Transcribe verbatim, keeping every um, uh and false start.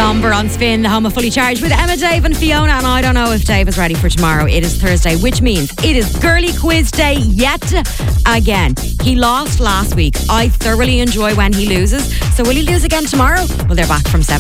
Somber on Spin, the home of Fully Charged with Emma, Dave and Fiona. And I don't know if Dave is ready for tomorrow. It is Thursday, which means it is girly quiz day yet again. He lost last week. I thoroughly enjoy when he loses. So will he lose again tomorrow? Well, they're back from seven.